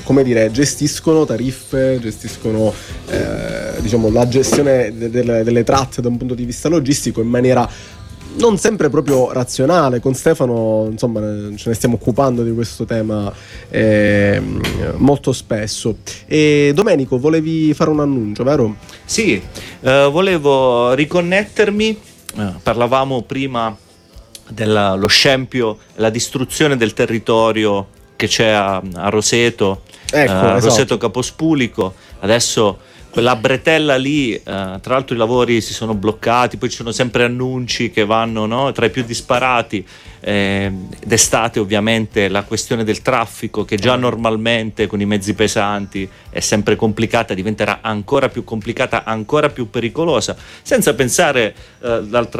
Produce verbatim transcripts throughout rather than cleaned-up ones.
come dire, gestiscono tariffe, gestiscono eh, diciamo la gestione de- de- delle tratte da un punto di vista logistico in maniera non sempre proprio razionale. Con Stefano, insomma, ce ne stiamo occupando di questo tema eh, molto spesso. E Domenico, volevi fare un annuncio, vero? Sì, eh, volevo riconnettermi, eh, parlavamo prima dello scempio, la distruzione del territorio che c'è a, a Roseto, ecco, eh, esatto. Roseto Capospulico, adesso quella bretella lì, eh, tra l'altro i lavori si sono bloccati, poi ci sono sempre annunci che vanno, no, tra i più disparati. Eh, d'estate ovviamente la questione del traffico, che già normalmente con i mezzi pesanti è sempre complicata, diventerà ancora più complicata, ancora più pericolosa, senza pensare eh,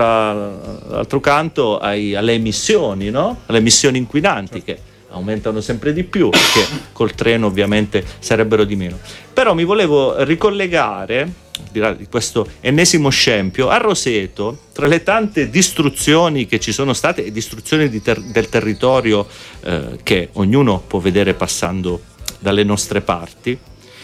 d'altro canto ai, alle emissioni, no? Alle emissioni inquinanti che aumentano sempre di più, che col treno ovviamente sarebbero di meno. Però mi volevo ricollegare di questo ennesimo scempio a Roseto. Tra le tante distruzioni che ci sono state e distruzioni di ter- del territorio eh, che ognuno può vedere passando dalle nostre parti,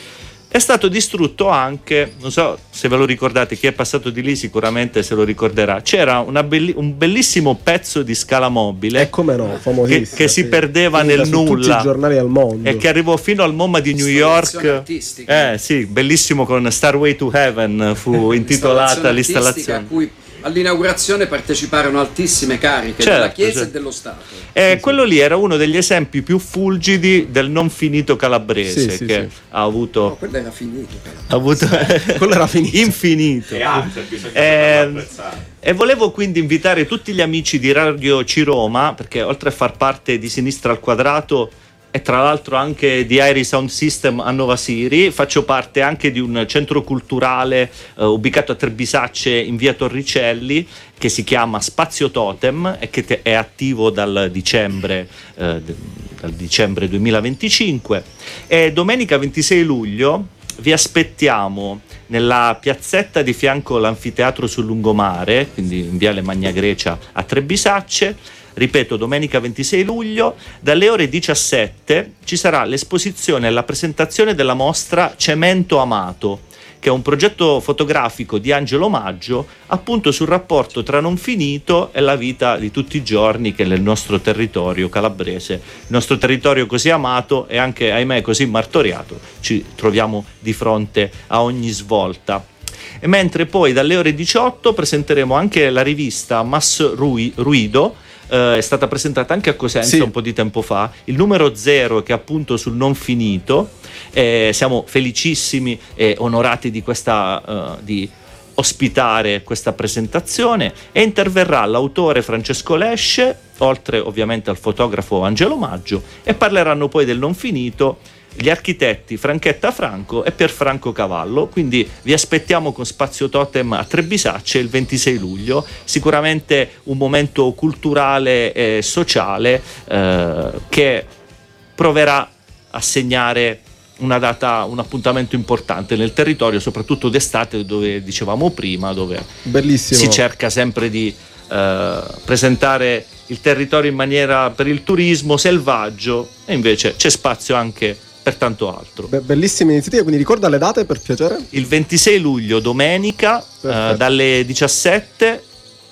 è stato distrutto anche, non so se ve lo ricordate, chi è passato di lì sicuramente se lo ricorderà, c'era una belli- un bellissimo pezzo di scala mobile, e come no, che, che si sì. perdeva Finita nel su nulla, tutti i giornali al mondo, e che arrivò fino al MoMA di New York. Eh sì, bellissimo, con Starway to Heaven fu intitolata l'installazione, a cui all'inaugurazione parteciparono altissime cariche, certo, della Chiesa, certo, e dello Stato. E sì, quello sì. lì era uno degli esempi più fulgidi del non finito calabrese, sì, che sì, ha avuto. No, quello era finito. Ha avuto quello era finito. Infinito. E anche bisogna Eh, apprezzare. E volevo quindi invitare tutti gli amici di Radio C-Roma, perché oltre a far parte di Sinistra al Quadrato e tra l'altro anche di Airi Sound System a Nova Siri, faccio parte anche di un centro culturale eh, ubicato a Trebisacce in via Torricelli, che si chiama Spazio Totem e che te- è attivo dal dicembre, eh, d- dal dicembre duemilaventicinque. E domenica ventisei luglio vi aspettiamo nella piazzetta di fianco all'anfiteatro sul lungomare, quindi in viale Magna Grecia a Trebisacce. Ripeto, domenica ventisei luglio, dalle ore diciassette ci sarà l'esposizione e la presentazione della mostra Cemento Amato, che è un progetto fotografico di Angelo Maggio, appunto sul rapporto tra non finito e la vita di tutti i giorni che nel nostro territorio calabrese, il nostro territorio così amato e anche, ahimè, così martoriato, ci troviamo di fronte a ogni svolta. E mentre poi dalle ore diciotto presenteremo anche la rivista Mas Rui, Ruido, Uh, è stata presentata anche a Cosenza, sì, un po' di tempo fa, il numero zero, che è appunto sul non finito. Eh, siamo felicissimi e onorati di questa uh, di ospitare questa presentazione, e interverrà l'autore Francesco Lesce, oltre ovviamente al fotografo Angelo Maggio, e parleranno poi del non finito gli architetti Franchetta Franco e Pierfranco Cavallo. Quindi vi aspettiamo con Spazio Totem a Trebisacce il ventisei luglio, sicuramente un momento culturale e sociale eh, che proverà a segnare una data, un appuntamento importante nel territorio, soprattutto d'estate, dove dicevamo prima, dove bellissimo, si cerca sempre di eh, presentare il territorio in maniera, per il turismo, selvaggio, e invece c'è spazio anche per tanto altro. Be- bellissima iniziativa, quindi ricorda le date per piacere? Il ventisei luglio, domenica, eh, dalle diciassette,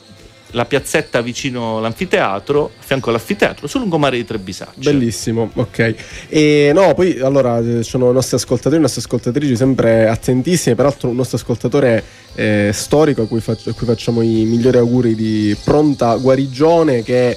la piazzetta vicino all'anfiteatro, a fianco all'anfiteatro, sul lungomare di Trebisacce. Bellissimo, ok. E no, poi allora ci sono i nostri ascoltatori, le nostre ascoltatrici sempre attentissime. Peraltro un nostro ascoltatore eh, storico a cui, faccio, a cui facciamo i migliori auguri di pronta guarigione, che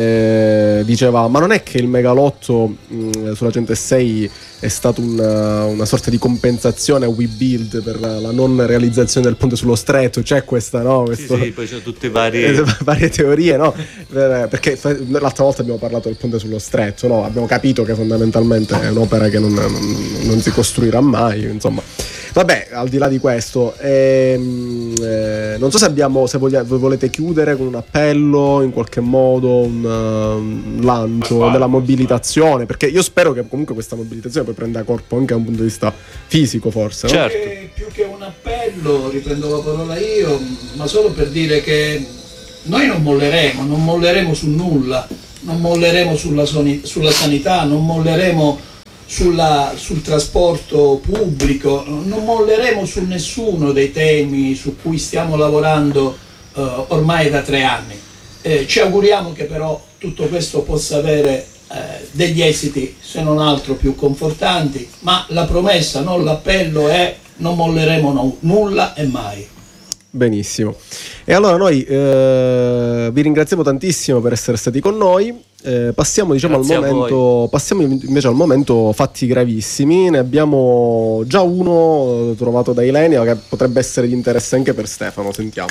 eh, diceva: ma non è che il megalotto mh, sulla centosei è stato una, una sorta di compensazione a WeBuild per la, la non realizzazione del ponte sullo stretto? C'è questa, no? Questo, sì, sì, poi c'è tutte varie eh, varie teorie, no? Perché l'altra volta abbiamo parlato del ponte sullo stretto, no? Abbiamo capito che fondamentalmente è un'opera che non, non, non si costruirà mai, insomma. Vabbè, al di là di questo, ehm, eh, non so se abbiamo, se voglia, voi volete chiudere con un appello, in qualche modo, un, uh, un lancio della mobilitazione, perché io spero che comunque questa mobilitazione poi prenda corpo anche da un punto di vista fisico, forse, no? Certo. Più che, più che un appello, riprendo la parola io, ma solo per dire che noi non molleremo, non molleremo su nulla, non molleremo sulla, soni, sulla sanità, non molleremo sulla, sul trasporto pubblico, non molleremo su nessuno dei temi su cui stiamo lavorando eh, ormai da tre anni. Eh, ci auguriamo che però tutto questo possa avere eh, degli esiti, se non altro più confortanti, ma la promessa, non l'appello, è non molleremo no, nulla e mai. Benissimo. E allora noi eh, vi ringraziamo tantissimo per essere stati con noi. Eh, passiamo diciamo al momento passiamo invece al momento fatti gravissimi. Ne abbiamo già uno trovato da Ilenia che potrebbe essere di interesse anche per Stefano. Sentiamo.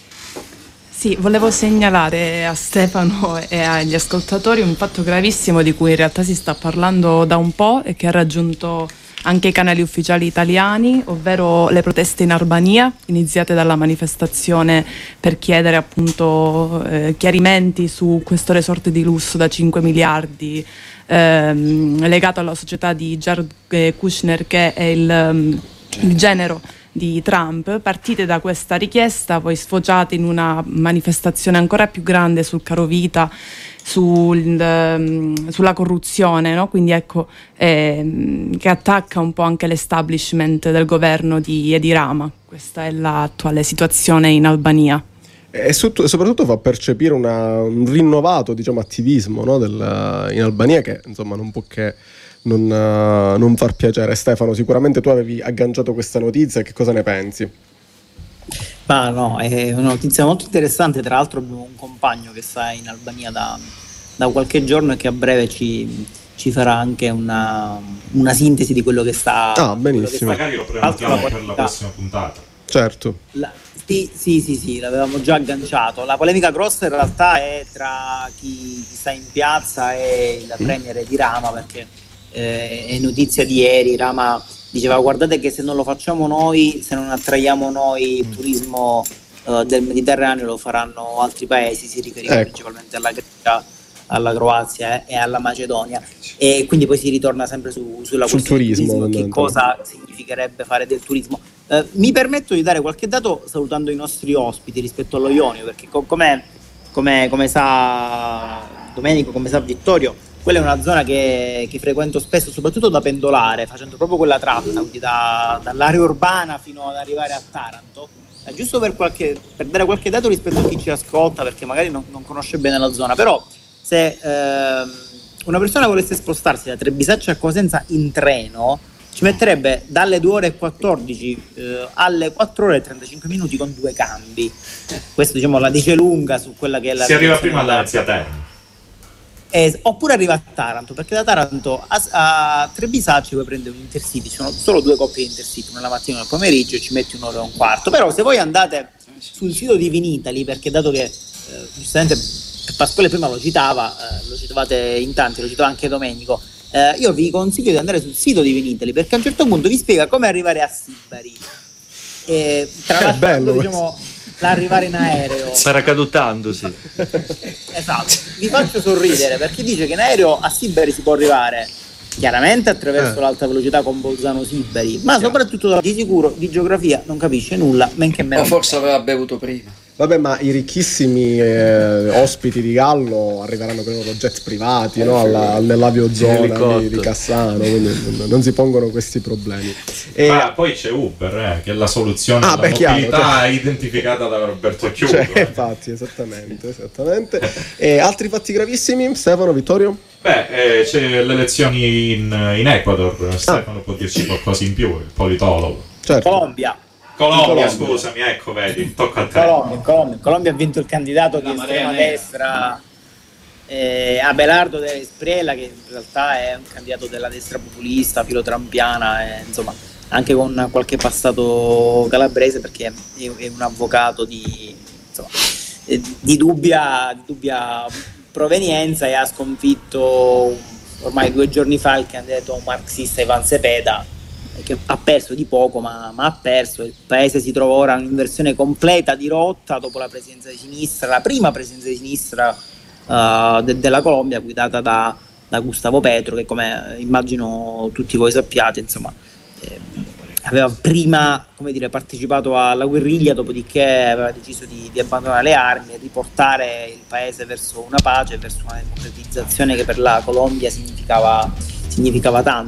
Sì, volevo segnalare a Stefano e agli ascoltatori un fatto gravissimo di cui in realtà si sta parlando da un po' e che ha raggiunto anche i canali ufficiali italiani, ovvero le proteste in Albania, iniziate dalla manifestazione per chiedere appunto eh, chiarimenti su questo resort di lusso da cinque miliardi ehm, legato alla società di Jared Kushner, che è il, il genero di Trump. Partite da questa richiesta, poi sfociate in una manifestazione ancora più grande sul carovita, sul, um, sulla corruzione, no? Quindi ecco, eh, che attacca un po' anche l'establishment del governo di Edi Rama. Questa è l'attuale situazione in Albania. E soprattutto fa percepire una, un rinnovato diciamo attivismo, no? Del, in Albania, che insomma non può che non, uh, non far piacere. Stefano, sicuramente tu avevi agganciato questa notizia, che cosa ne pensi? Ma no, è una notizia molto interessante. Tra l'altro abbiamo un compagno che sta in Albania da, da qualche giorno e che a breve ci, ci farà anche una, una sintesi di quello che sta. Ah, benissimo. Che sta, magari lo prenotiamo la per la prossima puntata. Certo. La, sì, sì, sì, sì, l'avevamo già agganciato. La polemica grossa in realtà è tra chi, chi sta in piazza e la premier di Rama, perché eh, è notizia di ieri. Rama diceva: guardate che se non lo facciamo noi, se non attraiamo noi il turismo uh, del Mediterraneo, lo faranno altri paesi. Si riferiva ecco. principalmente alla Grecia, alla Croazia eh, e alla Macedonia. E quindi poi si ritorna sempre su, sulla sul turismo, turismo, che cosa significherebbe fare del turismo. Uh, mi permetto di dare qualche dato salutando i nostri ospiti rispetto allo Ionio, perché co- come, come, come sa Domenico, come sa Vittorio, quella è una zona che, che frequento spesso, soprattutto da pendolare, facendo proprio quella tratta, quindi da, dall'area urbana fino ad arrivare a Taranto. Eh, giusto per, qualche, per dare qualche dato rispetto a chi ci ascolta, perché magari non, non conosce bene la zona, però se ehm, una persona volesse spostarsi da Trebisacce a Cosenza in treno, ci metterebbe dalle due ore e quattordici eh, alle quattro ore e trentacinque minuti con due cambi. Questo diciamo la dice lunga su quella che è la... Si arriva prima alla Zia Terra. Eh, oppure arriva a Taranto, perché da Taranto a, a Trebisacce puoi prendere un intercity, ci sono solo due coppie di intercity, una la mattina e una al pomeriggio, e ci metti un'ora e un quarto. Però se voi andate sul sito di Vinitaly, perché dato che eh, giustamente Pasquale prima lo citava, eh, lo citavate in tanti, lo citava anche Domenico, eh, io vi consiglio di andare sul sito di Vinitaly, perché a un certo punto vi spiega come arrivare a Sibari. E tralasciando diciamo l'arrivare in aereo, paracadutandosi. Esatto, vi faccio sorridere perché dice che in aereo a Sibari si può arrivare chiaramente attraverso eh. l'alta velocità con Bolzano-Sibari, ma soprattutto di sicuro di geografia non capisce nulla, men che meno. O forse aveva bevuto prima. Vabbè, ma i ricchissimi eh, ospiti di Gallo arriveranno con i loro jet privati, no? Alla, nell'aviozona di, di Cassano, quindi non, non si pongono questi problemi. E... Ma poi c'è Uber, eh, che è la soluzione ah, alla beh, mobilità chiaro, identificata da Roberto Chiuso. Cioè, eh. infatti, esattamente, esattamente. E altri fatti gravissimi, Stefano, Vittorio? Beh, eh, c'è le elezioni in, in Ecuador, Stefano ah. può dirci qualcosa in più, il politologo. Certo. Colombia. Colombia, scusami, ecco, vedi, tocca a te. Colombia, Colombia. Colombia ha vinto il candidato di estrema destra, eh, Abelardo de Espriella, che in realtà è un candidato della destra populista, filotrampiana, eh, insomma, anche con qualche passato calabrese, perché è, è un avvocato di, insomma, eh, di, dubbia, di dubbia provenienza, e ha sconfitto ormai due giorni fa il candidato marxista Ivan Cepeda, che ha perso di poco, ma, ma ha perso. Il paese si trova ora in inversione completa di rotta dopo la presidenza di sinistra, la prima presidenza di sinistra uh, de- della Colombia, guidata da, da Gustavo Petro, che come immagino tutti voi sappiate, insomma, eh, aveva prima, come dire, partecipato alla guerriglia, dopodiché aveva deciso di, di abbandonare le armi e riportare il paese verso una pace, verso una democratizzazione che per la Colombia significava, significava tanto.